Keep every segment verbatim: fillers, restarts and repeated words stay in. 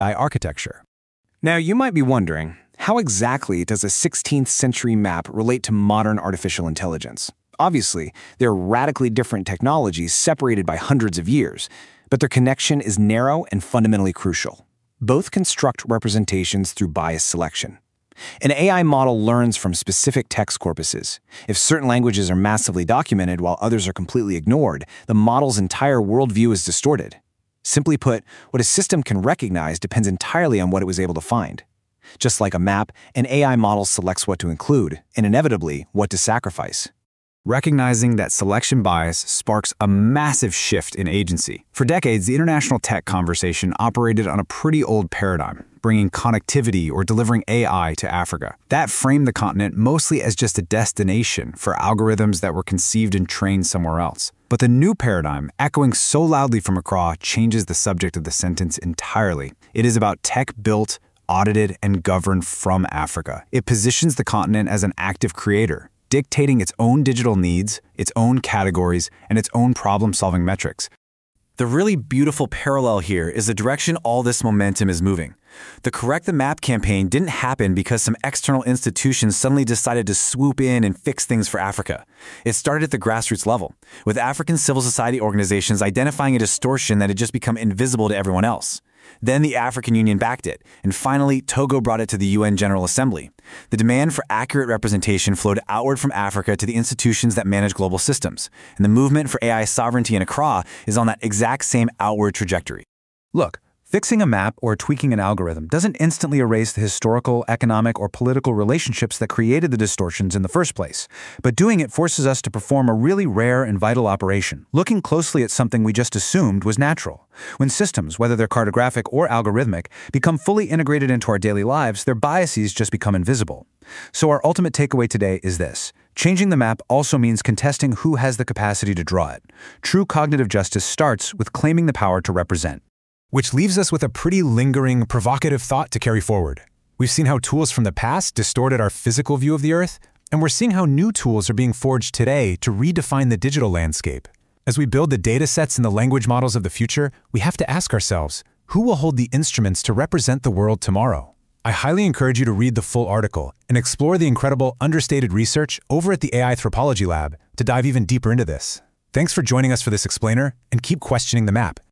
A I architecture. Now, you might be wondering, how exactly does a sixteenth century map relate to modern artificial intelligence? Obviously, they're radically different technologies separated by hundreds of years, but their connection is narrow and fundamentally crucial. Both construct representations through bias selection. An A I model learns from specific text corpuses. If certain languages are massively documented while others are completely ignored, the model's entire worldview is distorted. Simply put, what a system can recognize depends entirely on what it was able to find. Just like a map, an A I model selects what to include, and inevitably, what to sacrifice. Recognizing that selection bias sparks a massive shift in agency. For decades, the international tech conversation operated on a pretty old paradigm, bringing connectivity or delivering A I to Africa. That framed the continent mostly as just a destination for algorithms that were conceived and trained somewhere else. But the new paradigm, echoing so loudly from Accra, changes the subject of the sentence entirely. It is about tech built, audited, and governed from Africa. It positions the continent as an active creator, dictating its own digital needs, its own categories, and its own problem-solving metrics. The really beautiful parallel here is the direction all this momentum is moving. The Correct the Map campaign didn't happen because some external institutions suddenly decided to swoop in and fix things for Africa. It started at the grassroots level, with African civil society organizations identifying a distortion that had just become invisible to everyone else. Then the African Union backed it, and finally Togo brought it to the U N General Assembly. The demand for accurate representation flowed outward from Africa to the institutions that manage global systems, and the movement for A I sovereignty in Accra is on that exact same outward trajectory. Look, fixing a map or tweaking an algorithm doesn't instantly erase the historical, economic, or political relationships that created the distortions in the first place, but doing it forces us to perform a really rare and vital operation, looking closely at something we just assumed was natural. When systems, whether they're cartographic or algorithmic, become fully integrated into our daily lives, their biases just become invisible. So our ultimate takeaway today is this. Changing the map also means contesting who has the capacity to draw it. True cognitive justice starts with claiming the power to represent. Which leaves us with a pretty lingering, provocative thought to carry forward. We've seen how tools from the past distorted our physical view of the Earth, and we're seeing how new tools are being forged today to redefine the digital landscape. As we build the data sets and the language models of the future, we have to ask ourselves, who will hold the instruments to represent the world tomorrow? I highly encourage you to read the full article and explore the incredible understated research over at the A I Anthropology Lab to dive even deeper into this. Thanks for joining us for this explainer, and keep questioning the map.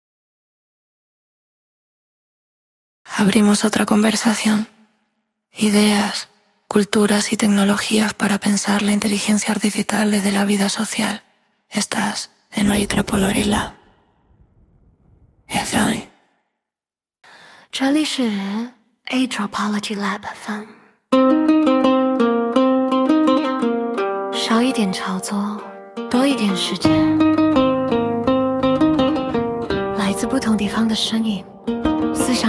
Abrimos otra conversación. Ideas, culturas y tecnologías para pensar la inteligencia artificial desde la vida social. Estás en A I Anthropology Lab。 这里是 A I Anthropology Lab F M。少一点炒作，多一点时间。来自不同地方的声音，思想。